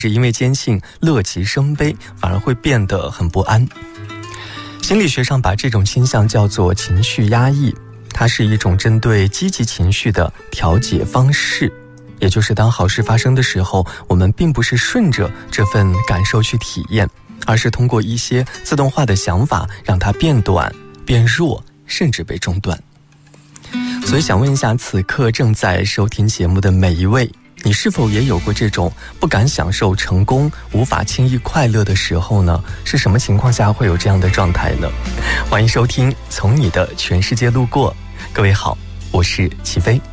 只因为坚信乐极生悲，反而会变得很不安。心理学上把这种倾向叫做情绪压抑，它是一种针对积极情绪的调节方式。也就是当好事发生的时候，我们并不是顺着这份感受去体验，而是通过一些自动化的想法让它变短、变弱，甚至被中断。所以想问一下，此刻正在收听节目的每一位，你是否也有过这种不敢享受成功、无法轻易快乐的时候呢？是什么情况下会有这样的状态呢？欢迎收听《从你的全世界路过》，各位好，我是齐飞。